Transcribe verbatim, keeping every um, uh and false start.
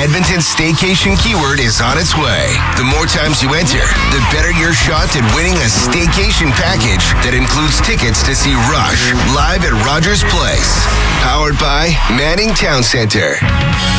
Edmonton's staycation keyword is on its way. The more times you enter, the better your shot at winning a staycation package that includes tickets to see Rush live at Rogers Place. Powered by Manning Town Center.